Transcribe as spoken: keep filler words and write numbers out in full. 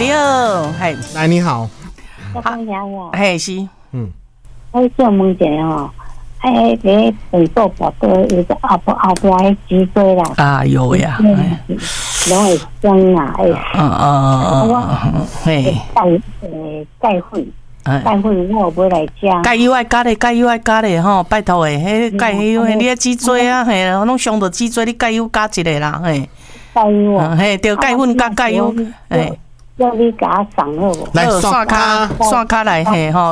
你好，嘿， 来你好， 好， 嘿是， 嗯， 我想问一下吼，哎，迄个本部报道有个后后边迄脊椎啦， 啊有呀， 拢会酸啊，哎， 嗯嗯嗯，嘿， 钙诶钙粉，钙粉我有买来食， 钙油爱加咧，钙油爱加咧吼，拜托诶，迄钙油，你个脊椎啊，嘿，拢伤到脊椎，你钙油加一个啦，嘿， 钙油啊， 嘿，对，钙粉加钙油，嘿。 叫你甲我送好无？ 来刷卡刷卡来嘿吼。